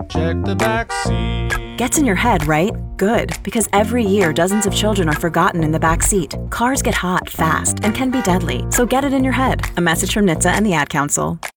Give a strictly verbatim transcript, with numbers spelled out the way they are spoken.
Check the back seat. Gets in your head, right? Good, because every year dozens of children are forgotten in the back seat. Cars get hot fast and can be deadly, so get it in your head. A message from N H T S A and the Ad Council.